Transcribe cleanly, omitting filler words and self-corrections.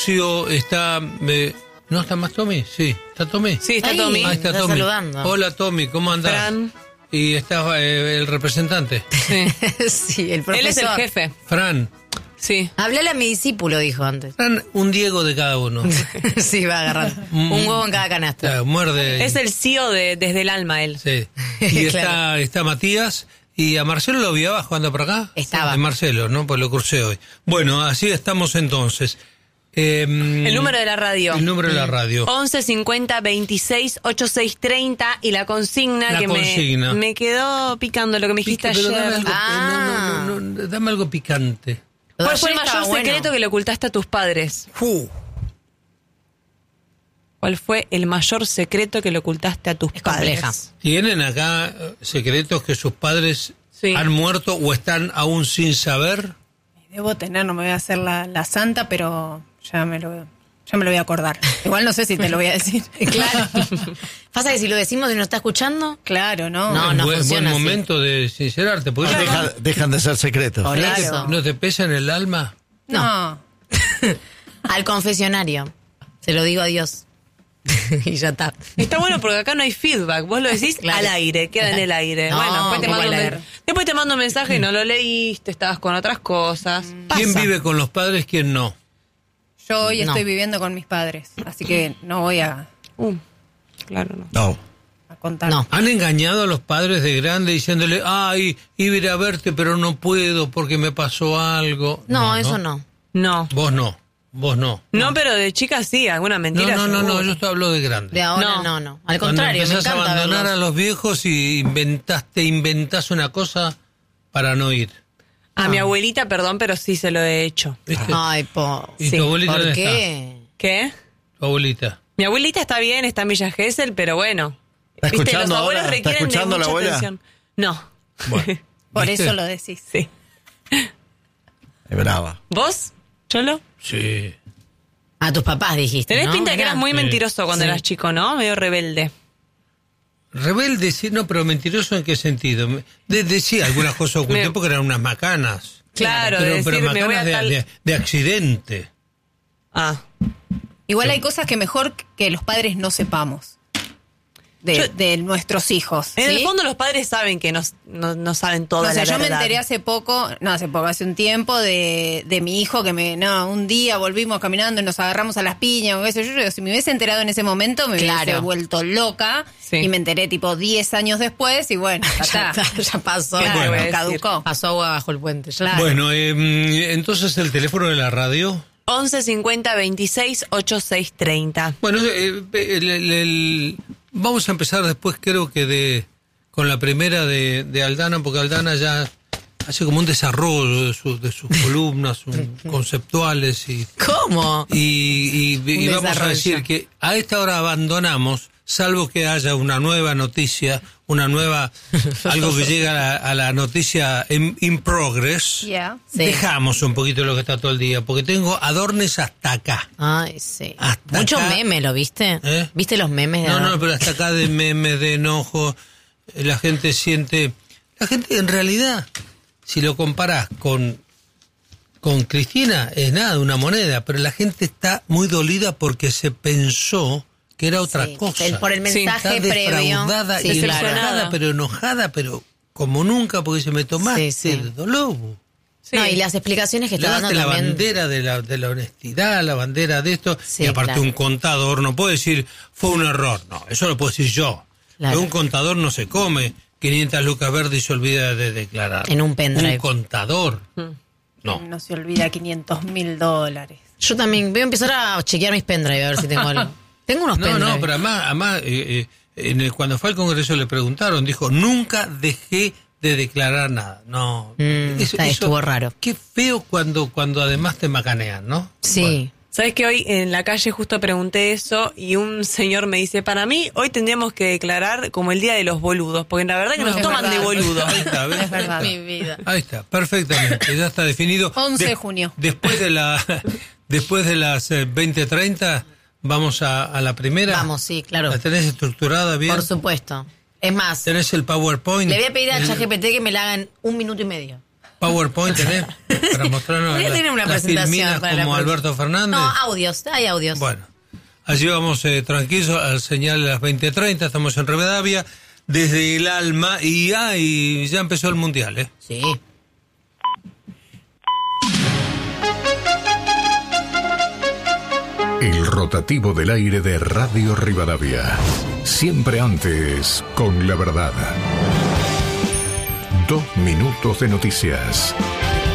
Está... ¿No está más Tommy? Sí. ¿Está Tommy? Sí, está Tommy. Ahí está Tommy. Saludando. Hola Tommy, ¿cómo andás? Fran. Y está el representante. Sí. Sí, el profesor. Él es el jefe. Fran. Sí. Háblale a mi discípulo, dijo antes. Fran, un Diego de cada uno. Sí, va agarrando. Un huevo en cada canasta. Muerde. Es el CEO de Desde el Alma, él. Sí. Y Claro. está Matías. ¿Y a Marcelo lo vi abajo anda por acá? Estaba. Marcelo, ¿no? Pues lo crucé hoy. Bueno, así estamos entonces. El número de la radio. El número de la radio. 11 50 26 86 30 y la consigna La que consigna. me quedó picando lo que me dijiste Pero ayer. dame algo, no, dame algo picante. ¿Cuál fue el Ayer mayor estaba secreto bueno. que le ocultaste a tus padres? ¿Cuál fue el mayor secreto que le ocultaste a tus Es padres? compleja. ¿Tienen acá secretos que sus padres Sí. han muerto o están aún sin saber? Debo tener, no me voy a hacer la santa, pero ya me lo voy a acordar. Igual no sé si te lo voy a decir. Claro. Pasa que si lo decimos y no está escuchando, Claro, ¿no? No buen funciona así. momento de sincerarte. Porque Dejan de ser secretos. por Claro. eso. ¿No te pesa en el alma? No. Al confesionario. Se lo digo a Dios. Y ya está. Está bueno porque acá no hay feedback. Vos lo decís Claro. al aire, queda en el aire. No, bueno, después te, ¿cómo mando leer? después te mando un mensaje y no lo leíste, estabas con otras cosas. ¿Quién Pasa. vive con los padres, quién no? Yo hoy No. estoy viviendo con mis padres, así que no voy a Claro, no. No. contar. No. ¿Han engañado a los padres de grande diciéndole, ay, iba a ir a verte pero no puedo porque me pasó algo? No, eso no. No. Vos no. No, pero de chica sí, alguna mentira. No, seguro. yo te hablo de grande. De ahora No. no. Al Cuando contrario, me empezás a encanta abandonar verlos. a los viejos y inventás una cosa para no ir. A mi abuelita, perdón, pero sí se lo he hecho. ¿Viste? Ay, ¿Y sí. tu abuelita ¿por dónde qué? ¿Qué? está? Tu abuelita. Mi abuelita está bien, está en Villa Gesell, pero bueno. ¿Está ¿Viste? escuchando Los abuelos ahora? ¿Está requieren de escuchando la mucha abuela? atención. No. Bueno, Por ¿viste? eso lo decís. Sí. Es brava. ¿Vos, Cholo? Sí. A tus papás dijiste, Tenés ¿no? pinta que Mirá. eras muy Sí. mentiroso cuando Sí. eras chico, ¿no? Medio rebelde. Rebelde, sí, no, pero mentiroso ¿en qué sentido? Decía algunas cosas oculté porque eran unas macanas. Claro, de pero decir, me voy macanas a tal... de accidente. Ah. Igual hay cosas que mejor que los padres no sepamos de nuestros hijos. En ¿sí? el fondo los padres saben que no saben toda No sé, la yo verdad. me enteré hace un tiempo de mi hijo que un día volvimos caminando y nos agarramos a las piñas, o qué sé yo, si me hubiese enterado en ese momento me hubiese Claro. vuelto loca, Sí. y me enteré tipo 10 años después y bueno, ya está. Ya pasó. ¿Qué te Claro, voy a decir? caducó. Pasó agua bajo el puente. Ya. Claro. Bueno, entonces el teléfono de la radio. 11 50 26 86 30. Bueno, vamos a empezar después, creo que con la primera de Aldana, porque Aldana ya hace como un desarrollo de sus columnas conceptuales ¿Cómo? y vamos a desarrollo. decir que a esta hora abandonamos, salvo que haya una nueva noticia, algo que llega a la noticia in progress. Yeah. Sí. Dejamos un poquito lo que está todo el día, porque tengo adornes hasta acá. Ay, sí. Hasta Muchos acá. memes, ¿lo viste? ¿Eh? ¿Viste los memes de No, pero hasta acá de memes, de enojo, la gente en realidad, si lo comparás con Cristina, es nada, una moneda, pero la gente está muy dolida porque se pensó que era otra Sí, cosa. por el mensaje está previo. defraudada Sí, y claro. enojada, pero como nunca, porque se me tomaste Sí, sí. el dolor. Sí. No, y las explicaciones que está dando Levaste la también. bandera de la honestidad, la bandera de esto, Sí, y aparte claro. un contador no puede decir fue un error, no, eso lo puedo decir yo. Claro. Pero un contador no se come 500 lucas verdes y se olvida de declarar. En un pendrive. Un contador, no. No se olvida $500,000. Yo también voy a empezar a chequear mis pendrive a ver si tengo algo. Tengo unos pendrive. No, pero además cuando fue al Congreso le preguntaron, dijo, nunca dejé de declarar nada. No. Estuvo raro. Qué feo cuando además te macanean, ¿no? Sí. Bueno. ¿Sabes que hoy en la calle justo pregunté eso y un señor me dice, para mí hoy tendríamos que declarar como el día de los boludos, porque la verdad que nos es toman verdad. de boludos. Ahí está, ¿ves? Es verdad. Mi vida. Ahí está, perfectamente, ya está definido. 11 de junio. Después de las 20:30 vamos a la primera. Vamos, sí, claro. ¿La tenés estructurada bien? Por supuesto. Es más, ¿Tenés el PowerPoint? le voy a pedir a ChatGPT que me la haga en 1 minuto y medio. PowerPoint tenés para mostrarnos Podría tener una las presentación filminas para la como próxima. Alberto Fernández. No, audios, hay audios. Bueno, allí vamos tranquilos al señal de las 20:30, estamos en Rivadavia, desde el alma, y ya empezó el Mundial, ¿eh? Sí. El rotativo del aire de Radio Rivadavia. Siempre antes, con la verdad. 2 minutos de noticias.